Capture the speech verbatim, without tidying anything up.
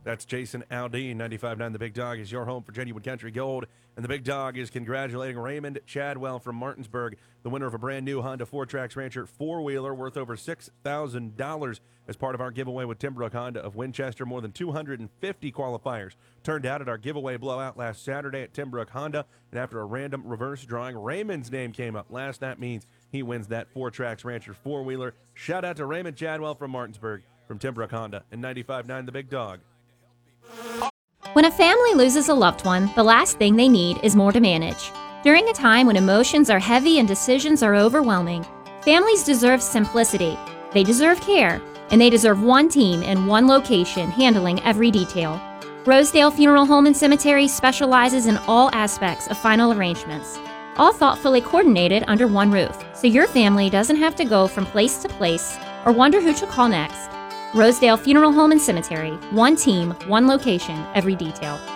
That's Jason Aldean. ninety-five point nine The Big Dog is your home for genuine country gold. And the Big Dog is congratulating Raymond Chadwell from Martinsburg, the winner of a brand new Honda Four Tracks Rancher four-wheeler worth over six thousand dollars as part of our giveaway with Timbrook Honda of Winchester. More than two hundred fifty qualifiers turned out at our giveaway blowout last Saturday at Timbrook Honda. And after a random reverse drawing, Raymond's name came up last. That means he wins that Four Tracks Rancher four-wheeler. Shout out to Raymond Chadwell from Martinsburg from Timbrook Honda and ninety-five point nine The Big Dog. When a family loses a loved one, the last thing they need is more to manage. During a time when emotions are heavy and decisions are overwhelming, families deserve simplicity, they deserve care, and they deserve one team in one location handling every detail. Rosedale Funeral Home and Cemetery specializes in all aspects of final arrangements, all thoughtfully coordinated under one roof, so your family doesn't have to go from place to place or wonder who to call next. Rosedale Funeral Home and Cemetery. One team, one location, every detail.